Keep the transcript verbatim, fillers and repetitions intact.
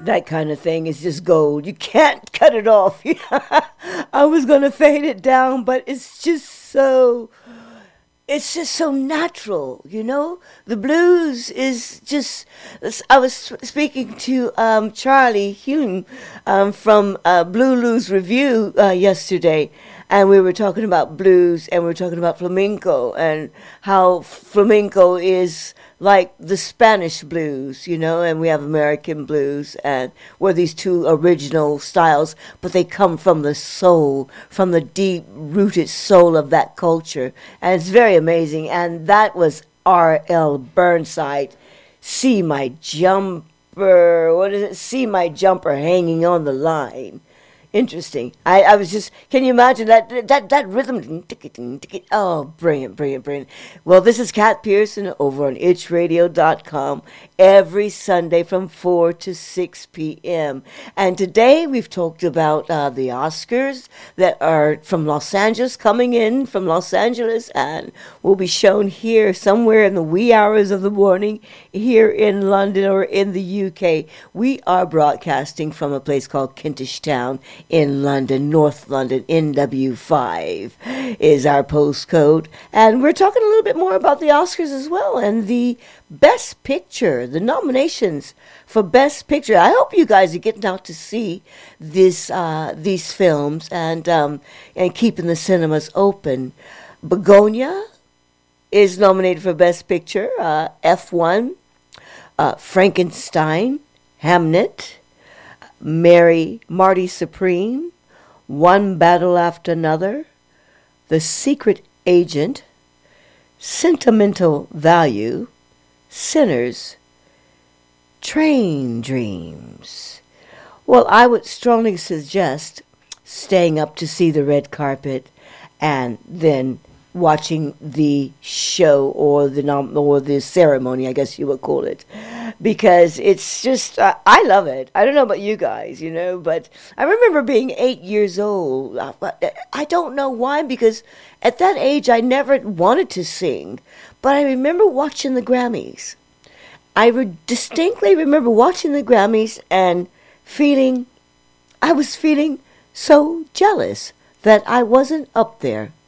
that kind of thing is just gold. You can't cut it off. I was going to fade it down, but it's just so it's just so natural, you know. The blues is just. I was speaking to um, Charlie Hume um, from uh, Blue Lose Review uh, yesterday, and we were talking about blues, and we were talking about flamenco, and how flamenco is like the Spanish blues, you know, and we have American blues, and we're these two original styles, but they come from the soul, from the deep-rooted soul of that culture, and it's very amazing. And that was R L Burnside, See My Jumper, what is it, See My Jumper Hanging on the Line. Interesting. I, I was just, can you imagine that that that rhythm? Oh, brilliant, brilliant, brilliant. Well, this is Kat Pearson over on itch radio dot com every Sunday from four to six p.m. And today we've talked about uh, the Oscars that are from Los Angeles, coming in from Los Angeles, and will be shown here somewhere in the wee hours of the morning here in London or in the U K. We are broadcasting from a place called Kentish Town in London, North London. N W five is our postcode. And we're talking a little bit more about the Oscars as well, and the Best Picture, the nominations for Best Picture. I hope you guys are getting out to see this, uh, these films and, um, and keeping the cinemas open. Begonia is nominated for Best Picture. Uh, F one, uh, Frankenstein, Hamnet, Mary, Marty Supreme, One Battle After Another, The Secret Agent, Sentimental Value, Sinners, Train Dreams. Well, I would strongly suggest staying up to see the red carpet and then watching the show or the nom- or the ceremony, I guess you would call it, because it's just uh, I love it. I don't know about you guys, you know, but I remember being eight years old. I don't know why, because at that age I never wanted to sing, but I remember watching the Grammys. I re- distinctly remember watching the Grammys and feeling, I was feeling so jealous that I wasn't up there